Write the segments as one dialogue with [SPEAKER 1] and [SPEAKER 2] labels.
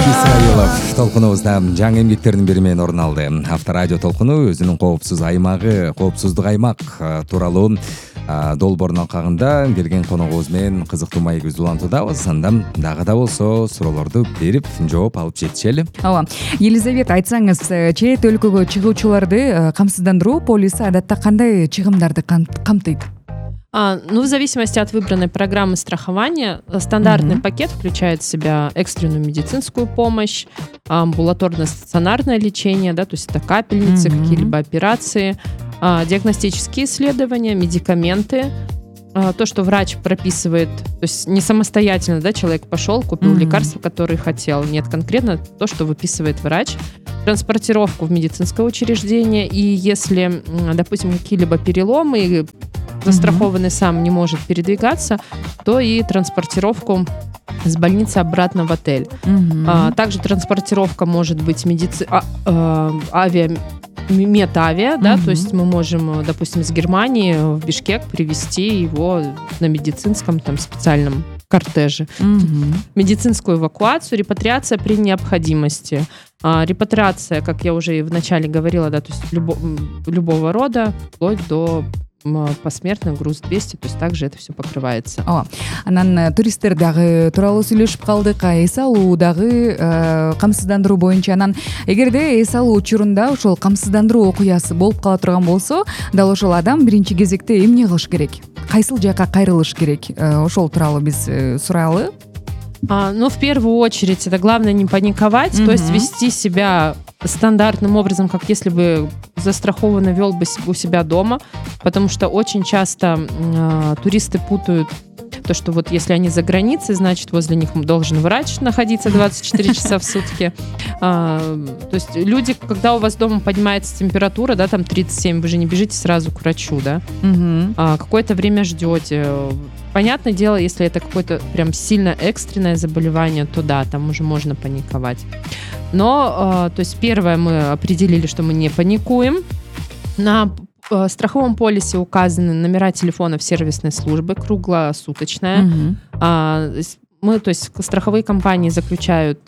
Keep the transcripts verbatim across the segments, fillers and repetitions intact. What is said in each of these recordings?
[SPEAKER 1] Исраилов толкунубузда жаңы эмгектердин бири менен орун алды. Авторадио толкуну өзүнүн коопсуз аймагы, коопсуздук аймак тууралуу долбоордун алкагында келген коногубуз менен кызыктуу маегибизди улантуудабыз. Анда дагы да болсо суроолорду берип, жооп алып жетишели.
[SPEAKER 2] Ооба. Елизавета, айтсаңыз, чет өлкөгө чыгуучуларды камсыздандыруу полиси адатта кандай чыгымдарды камтыйт?
[SPEAKER 3] А, ну, в зависимости от выбранной программы страхования, стандартный mm-hmm. пакет включает в себя экстренную медицинскую помощь, амбулаторно-стационарное лечение, да, то есть это капельницы, mm-hmm. какие-либо операции, а, диагностические исследования, медикаменты, а, то, что врач прописывает, то есть не самостоятельно, да, человек пошел, купил mm-hmm. лекарство, которое хотел, нет, конкретно то, что выписывает врач, транспортировку в медицинское учреждение, и если, допустим, какие-либо переломы, застрахованный mm-hmm. сам не может передвигаться, то и транспортировку с больницы обратно в отель. Mm-hmm. А, также транспортировка может быть медици... а, а, авиа... медавиа, mm-hmm. да, то есть мы можем, допустим, из Германии в Бишкек привезти его на медицинском там специальном кортеже. Mm-hmm. Медицинскую эвакуацию, репатриация при необходимости. А, репатриация, как я уже и вначале говорила, да, то есть любо... любого рода, вплоть до посмертный груз двести, то есть также это все покрывается.
[SPEAKER 2] О, анан туристтер дагы тууралуу сүйлөшүп калдык. Эс алуу дагы камсыздандыруу боюнча, анан эгерде эс алуу учурунда ошол камсыздандыруу окуясы болуп кала турган болсо, дал ошол адам биринчи кезекте эмне кылыш керек? Кайсыл жакка кайрылыш керек? Ошол тууралуу биз сурайлы.
[SPEAKER 3] А, ну, в первую очередь, это главное не паниковать, mm-hmm. то есть вести себя стандартным образом, как если бы застрахованно вел бы у себя дома, потому что очень часто э, туристы путают то, что вот если они за границей, значит, возле них должен врач находиться двадцать четыре часа в сутки. А, то есть люди, когда у вас дома поднимается температура, да, там тридцать семь, вы же не бежите сразу к врачу, да? Mm-hmm. А, какое-то время ждете. Понятное дело, если это какое-то прям сильно экстренное заболевание, то да, там уже можно паниковать. Но, то есть первое, мы определили, что мы не паникуем. На страховом полисе указаны номера телефонов сервисной службы, круглосуточная. Mm-hmm. Мы, то есть страховые компании заключают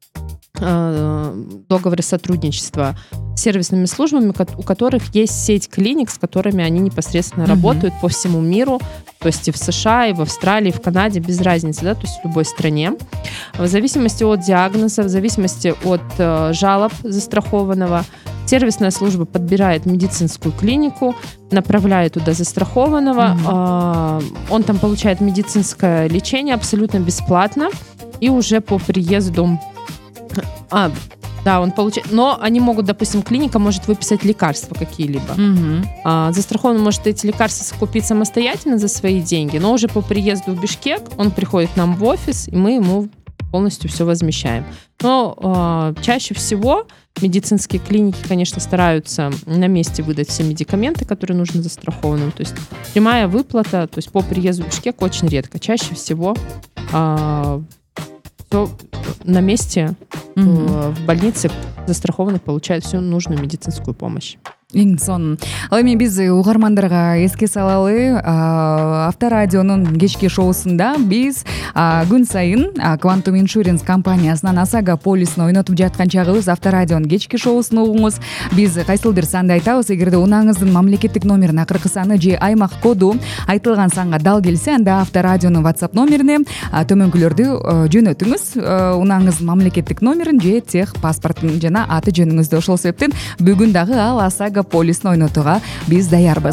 [SPEAKER 3] договоры сотрудничества с сервисными службами, у которых есть сеть клиник, с которыми они непосредственно mm-hmm. работают по всему миру, то есть и в США, и в Австралии, и в Канаде, без разницы, да, то есть в любой стране. В зависимости от диагноза, в зависимости от э, жалоб застрахованного, сервисная служба подбирает медицинскую клинику, направляет туда застрахованного, mm-hmm. э, он там получает медицинское лечение абсолютно бесплатно, и уже по приезду А, да, он получает. Но они могут, допустим, клиника может выписать лекарства какие-либо. Mm-hmm. А, застрахованный может эти лекарства купить самостоятельно за свои деньги, но уже по приезду в Бишкек он приходит к нам в офис, и мы ему полностью все возмещаем. Но а, чаще всего медицинские клиники, конечно, стараются на месте выдать все медикаменты, которые нужны застрахованным. То есть прямая выплата, то есть по приезду в Бишкек очень редко. Чаще всего а, то на месте mm-hmm. в больнице застрахованный получает всю нужную медицинскую помощь.
[SPEAKER 2] Эң сонун. Ал эми биз угармандарга эске салалы, Авторадионун кечки шоусунда биз күн сайын Quantum Insurance компаниясынан Осаго полисин ойнотуп жаткан чагыбыз Авторадионун кечки шоусун угуңуз. Биз кайсылдыр санды айтабыз, эгерде унаңыздын мамлекеттик номерин, акыркы саны же аймак коду айтылган санга дал келсе, анда Авторадионун WhatsApp номерине төмөнкүлөрдү жөнөтүңүз. Унаңыздын мамлекеттик номерин же тех паспортун жана аты жөнүңүздү. Ошол себептен бүгүн дагы ал Осаго полисин ойнотууга биз даярбыз.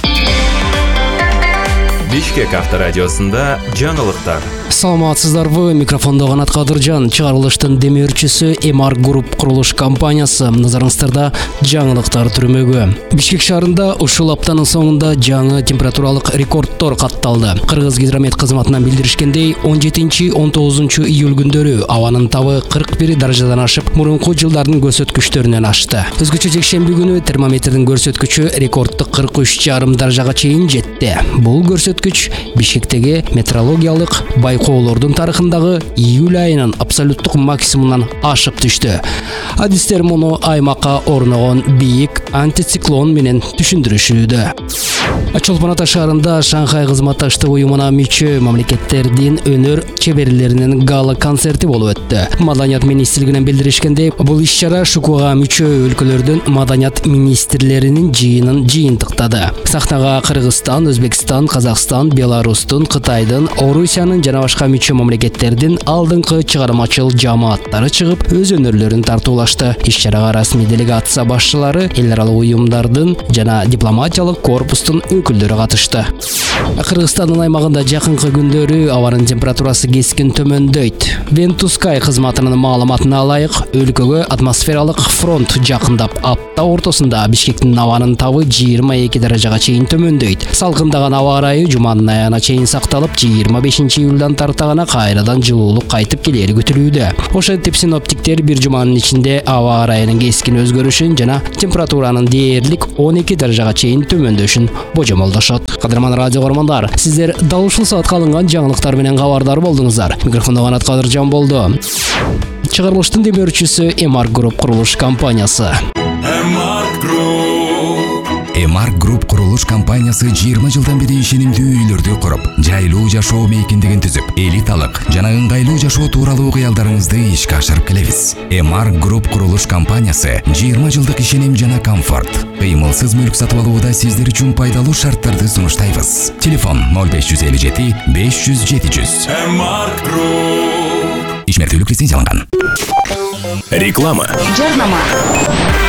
[SPEAKER 4] Бишкек авторадиосунда жаңылыктар.
[SPEAKER 5] Саламатсыздарбы, микрофондо Канат Кадыржан, чыгарылыштын демөөрчүсү Эмар Груп курулуш компаниясы. Назарыңыздарда жаңылыктар түрмөгү. Бишкек шаарында ушул аптанын соңунда жаңы температуралык рекордтор катталды. Кыргыз гидромет кызматынан билдиришкендей, он жетинчи он тогузунчу июль күндөрү абанын табы кырк бир даражадан ашып, мурунку жылдардын көрсөткүчтөрүнөн ашты. Өзгөчө жекшемби күнү термометрдин көрсөткүчү рекордтук кырк үч жарым даражага чейин жетти. Бул көрсөткүч Бишкектеги метеорологиялык байкоолордун тарыхындагы июль айынын абсолюттук максимумунан ашып түштү. Адистер муну аймакка орногон бийик антициклон менен түшүндүрүшүүдө. Чолпон Ата шаарында Шанхай кызматташтык уюмуна мүчө мамлекеттердин өнөр чеберлеринин гала концерти болуп өттү. Маданият министрлигинен билдиришкендей, бул иш-чара ШУКУга мүчө өлкөлөрдүн маданият министрлеринин жыйынын жыйынтыктады. Сахнага Кыргызстан, Өзбекстан, Казакстан, Беларустун, Кытайдын, Орусиянын жана башка мүчө мамлекеттердин алдыңкы чыгармачыл жамааттары чыгып, өз өнөрлөрүн тартуулашты. Иш-чарага расмий делегация башчылары, эл аралык уюмдардын жана дипломатиялык корпустун өкүлдөрү катышты. Кыргызстандын аймагында жакынкы күндөрү абанын температурасы кескин төмөндөйт. Вентускай кызматынын маалыматына ылайык, өлкөгө атмосфералык фронт жакындап, апта ортосунда Бишкектин абанын табы жыйырма эки даражага чейин төмөндөйт. Салкындаган аба ырайы жуманын аягына чейин сакталып, жыйырма бешинчи июлдан тартагана кайрадан жылуулук кайтып келери күтүлүүдө. Ошентип синоптиктер бир жуманын ичинде аба ырайынын кескин өзгөрүшүн жана температуранын дээрлик он эки даражага чейин төмөндөшүн божомолдошот. Кадырман радио көрөрмандар, сиздер дал ушул саатка алынган жаңылыктар менен кабардар болдуңуздар. Микрофондо Канат Кадыржан болду. Чыгарылыштын демөөрчүсү Эмарк Груп курулуш компаниясы.
[SPEAKER 6] Эмарк Груп.
[SPEAKER 1] Эмарк Груп курулуш компаниясы жыйырма жылдан бери ишенимдүү үйлөрдү куруп, жайлуу жашоо мейкиндигин түзүп, элиталык жана ыңгайлуу жашоо тууралуу кыялдарыңызды ишке ашырып келебиз. Эмарк Груп курулуш компаниясы жыйырма жылдык ишеним жана комфорт, кыймылсыз мүлк сатып алууда сиздер үчүн пайдалуу шарттарды сунуштайбыз. Телефон ноль беш жүз элүү жети беш жүз жети жүз.
[SPEAKER 6] Эмарк Груп.
[SPEAKER 1] Ишмердүүлүк лицензияланган.
[SPEAKER 4] Реклама.
[SPEAKER 2] Жарнама.